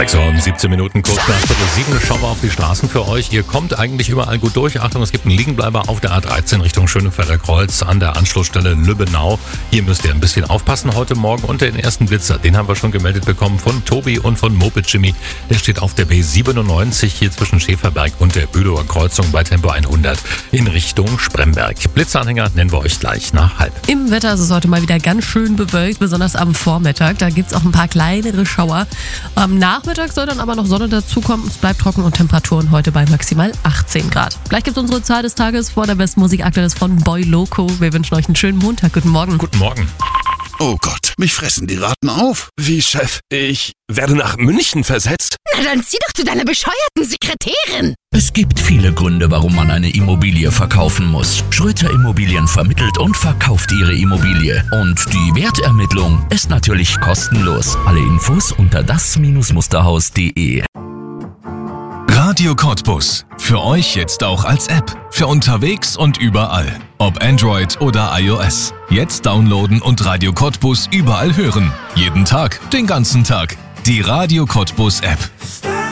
So, 17 Minuten kurz nach 6:15 schauen wir auf die Straßen für euch. Ihr kommt eigentlich überall gut durch. Achtung, es gibt einen Liegenbleiber auf der A13 Richtung Schönefelder Kreuz an der Anschlussstelle Lübbenau. Hier müsst ihr ein bisschen aufpassen heute Morgen. Und den ersten Blitzer, den haben wir schon gemeldet bekommen von Tobi und von Moped Jimmy. Der steht auf der B97 hier zwischen Schäferberg und der Bülower Kreuzung bei Tempo 100 in Richtung Spremberg. Blitzanhänger nennen wir euch gleich nach halb. Im Wetter ist es heute mal wieder ganz schön bewölkt, besonders am Vormittag. Da gibt es auch ein paar kleinere Schauer. Am Nachmittag soll dann aber noch Sonne dazukommen. Es bleibt trocken und Temperaturen heute bei maximal 18 Grad. Gleich gibt es unsere Zahl des Tages vor der besten Musik aktuell von Boy Loco. Wir wünschen euch einen schönen Montag. Guten Morgen. Guten Morgen. Oh Gott, mich fressen die Ratten auf. Wie, Chef? Ich werde nach München versetzt? Na dann zieh doch zu deiner bescheuerten Sekretärin. Es gibt viele Gründe, warum man eine Immobilie verkaufen muss. Schröter Immobilien vermittelt und verkauft ihre Immobilie. Und die Wertermittlung ist natürlich kostenlos. Alle Infos unter das-musterhaus.de. Radio Cottbus. Für euch jetzt auch als App. Für unterwegs und überall. Ob Android oder iOS. Jetzt downloaden und Radio Cottbus überall hören. Jeden Tag, den ganzen Tag. Die Radio Cottbus App.